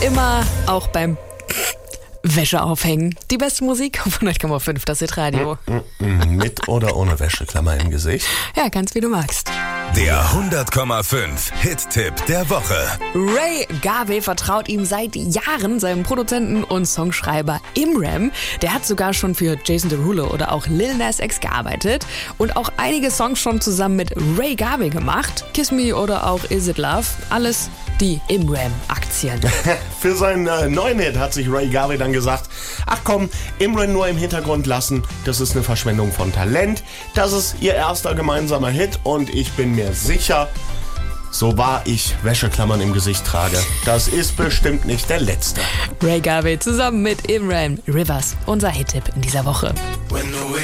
immer, auch beim Wäsche aufhängen. Die beste Musik auf 100,5, das Hitradio. Mit oder ohne Wäscheklammer im Gesicht? Ja, ganz wie du magst. Der 100,5 Hit-Tipp der Woche. Ray Garvey vertraut ihm seit Jahren, seinem Produzenten und Songschreiber Imram. Der hat sogar schon für Jason Derulo oder auch Lil Nas X gearbeitet und auch einige Songs schon zusammen mit Ray Garvey gemacht. Kiss Me oder auch Is It Love, alles die Imram-Aktien. Für seinen neuen Hit hat sich Ray Garvey dann gesagt, ach komm, Imran nur im Hintergrund lassen, das ist eine Verschwendung von Talent. Das ist ihr erster gemeinsamer Hit und ich bin mir sicher, so wahr ich Wäscheklammern im Gesicht trage, das ist bestimmt nicht der letzte. Ray Garvey zusammen mit Imran, Rivers, unser Hit-Tipp in dieser Woche.